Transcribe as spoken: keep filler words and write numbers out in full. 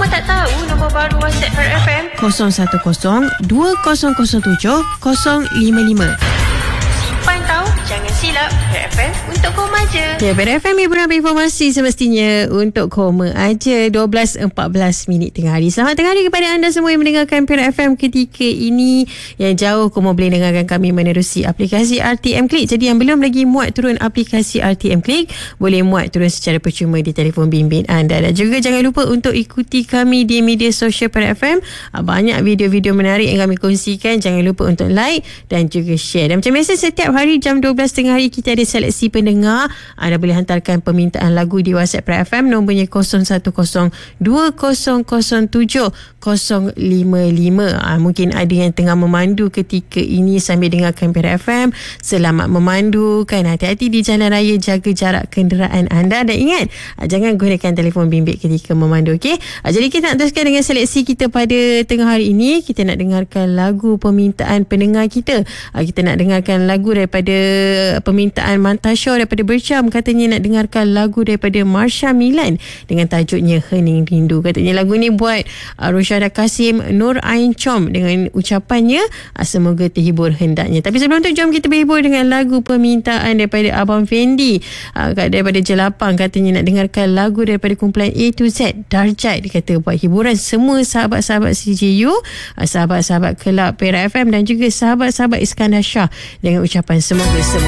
Kamu tak tahu nombor baru WhatsApp Perak F M? kosong satu kosong dua kosong kosong tujuh kosong lima lima. Simpan tahu, jangan silap. Perak F M untuk koma je. Ya, Perak F M hiburan informasi semestinya untuk koma aja. Dua belas empat belas minit tengah hari. Selamat tengah hari kepada anda semua yang mendengarkan Perak F M ketika ini. Yang jauh, kamu boleh dengarkan kami menerusi aplikasi R T M Click. Jadi yang belum lagi muat turun aplikasi R T M Click, boleh muat turun secara percuma di telefon bimbit anda. Dan juga jangan lupa untuk ikuti kami di media sosial Perak F M. Banyak video-video menarik yang kami kongsikan. Jangan lupa untuk like dan juga share. Dan macam biasa, setiap hari jam dua belas tengah hari kita ada seleksi pendengar. Anda boleh hantarkan permintaan lagu di WhatsApp Perak F M. Nombornya kosong satu kosong dua kosong kosong tujuh kosong lima lima. Ha, mungkin ada yang tengah memandu ketika ini sambil dengarkan Perak F M. Selamat memandu kan. Hati-hati di jalan raya, jaga jarak kenderaan anda. Dan ingat, ha, jangan gunakan telefon bimbit ketika memandu. Okay? Ha, jadi kita nak teruskan dengan seleksi kita pada tengah hari ini. Kita nak dengarkan lagu permintaan pendengar kita. Ha, kita nak dengarkan lagu daripada permintaan Mantasya daripada Bercam. Katanya nak dengarkan lagu daripada Marsha Milan dengan tajuknya Hening Rindu. Katanya lagu ni buat uh, Rosyada Kasim, Nur Ain Com dengan ucapannya uh, semoga terhibur hendaknya. Tapi sebelum tu, jom kita berhibur dengan lagu permintaan daripada Abang Fendi uh, daripada Jelapang. Katanya nak dengarkan lagu daripada kumpulan A to Z, Darjat. Dia kata buat hiburan semua sahabat-sahabat C J U, uh, sahabat-sahabat kelab Perak F M dan juga sahabat-sahabat Iskandar Shah dengan ucapan semoga semua